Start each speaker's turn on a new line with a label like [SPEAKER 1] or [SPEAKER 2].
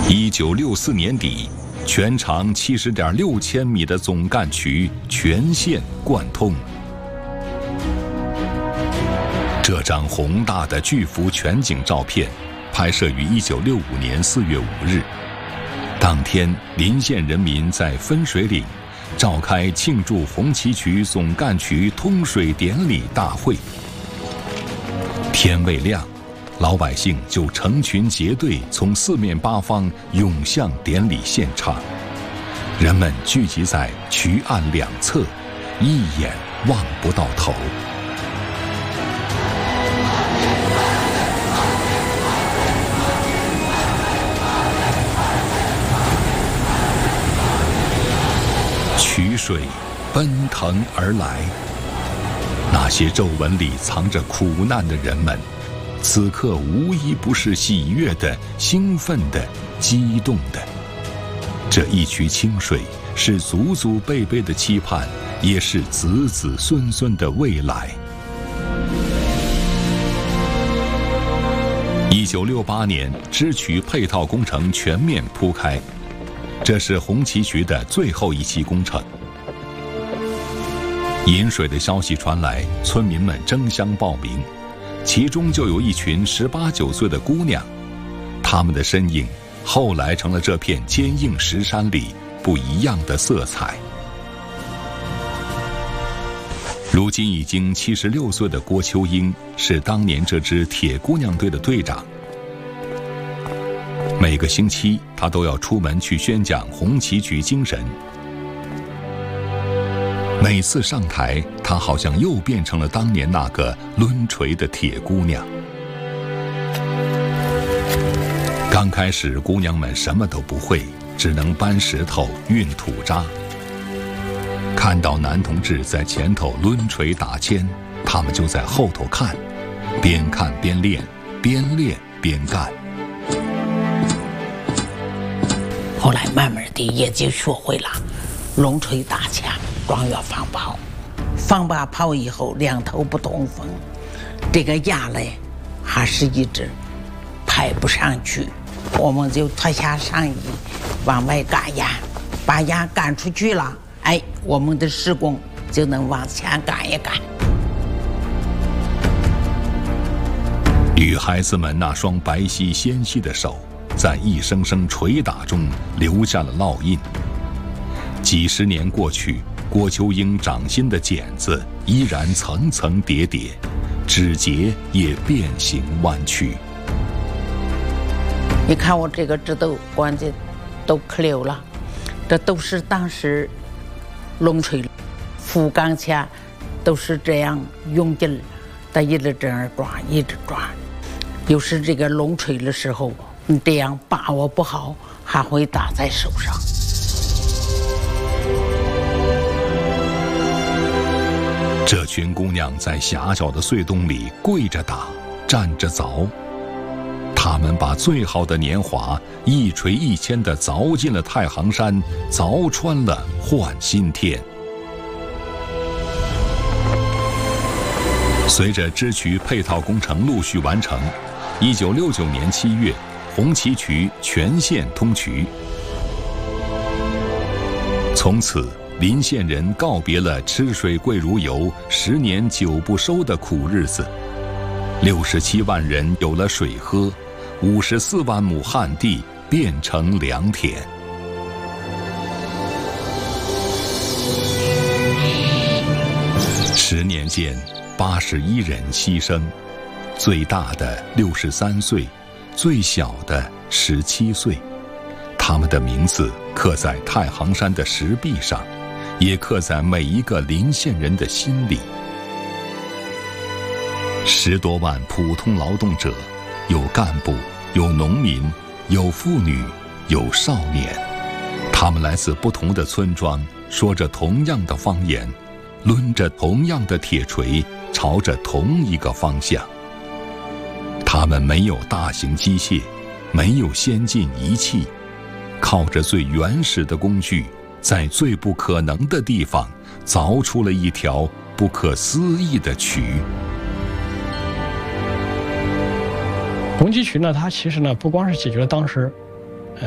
[SPEAKER 1] 1964年底，全长70.6千米的总干渠全线贯通。这张宏大的巨幅全景照片拍摄于1965年4月5日。当天，临县人民在分水岭召开庆祝红旗渠总干渠通水典礼大会。天未亮，老百姓就成群结队从四面八方涌向典礼现场，人们聚集在渠岸两侧，一眼望不到头。渠水奔腾而来，那些皱纹里藏着苦难的人们，此刻无一不是喜悦的、兴奋的、激动的。这一渠清水是祖祖辈辈的期盼，也是子子孙孙的未来。1968年，支渠配套工程全面铺开。这是红旗渠的最后一期工程。饮水的消息传来，村民们争相报名，其中就有一群18、19岁的姑娘，她们的身影后来成了这片坚硬石山里不一样的色彩。如今已经76岁的郭秋英是当年这支铁姑娘队的队长。每个星期，他都要出门去宣讲红旗渠精神。每次上台，他好像又变成了当年那个抡锤的铁姑娘。刚开始，姑娘们什么都不会，只能搬石头、运土渣。看到男同志在前头抡锤打铅，他们就在后头看，边看边练，边练边干。
[SPEAKER 2] 后来慢慢的也就学会了抡锤打枪、装药放炮。放把炮以后，两头不通风，这个压嘞还是一直排不上去，我们就脱下上衣往外赶压，把压赶出去了，哎，我们的施工就能往前赶一赶。
[SPEAKER 1] 女孩子们那双白皙纤细的手，在一声声捶打中留下了烙印。几十年过去，郭秋英掌心的茧子依然层层叠叠，指节也变形弯曲。
[SPEAKER 2] 你看我这个指头关节都磕溜了，这都是当时抡锤扶钢钎都是这样用劲的，一直这样抓，一直抓。有时这个抡锤的时候，你这样把握不好，还会打在手上。
[SPEAKER 1] 这群姑娘在狭小的隧洞里跪着打，站着凿，她们把最好的年华一锤一铅地凿进了太行山，凿穿了换新天。随着支渠配套工程陆续完成，1969年7月，红旗渠全线通渠。从此，临县人告别了吃水贵如油、10年酒不收的苦日子，67万人有了水喝，54万亩旱地变成良田。10年间，81人牺牲，最大的63岁，最小的17岁。他们的名字刻在太行山的石壁上，也刻在每一个临县人的心里。10多万普通劳动者，有干部，有农民，有妇女，有少年，他们来自不同的村庄，说着同样的方言，抡着同样的铁锤，朝着同一个方向。他们没有大型机械，没有先进仪器，靠着最原始的工具，在最不可能的地方凿出了一条不可思议的渠。
[SPEAKER 3] 红旗渠呢，它其实呢不光是解决了当时